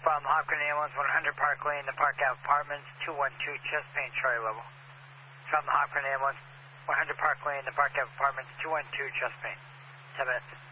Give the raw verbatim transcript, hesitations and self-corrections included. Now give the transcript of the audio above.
from Hopkins Ambulance, one hundred Park Lane, the Park Ave Apartments, two one two, chest pain, Charlie level. From the Hopkins Ambulance, one hundred Park Lane, the Park Ave Apartments, two one two, chest pain. ten minutes.